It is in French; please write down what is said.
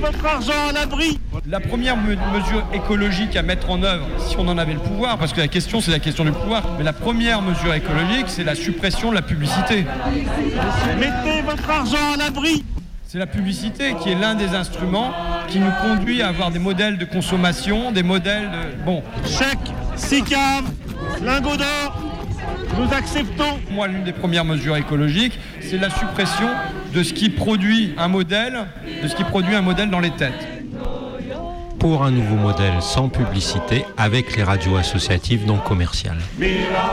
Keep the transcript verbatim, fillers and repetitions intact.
votre argent à l'abri. La première me- mesure écologique à mettre en œuvre, si on en avait le pouvoir, parce que la question c'est la question du pouvoir, mais la première mesure écologique c'est la suppression de la publicité. Mettez votre argent à l'abri. C'est la publicité qui est l'un des instruments qui nous conduit à avoir des modèles de consommation, des modèles de... Bon, Chèque, SICAV, lingots d'or, nous acceptons. moi l'une des premières mesures écologiques, c'est la suppression de ce qui produit un modèle, de ce qui produit un modèle dans les têtes. Pour un nouveau modèle sans publicité avec les radios associatives non commerciales.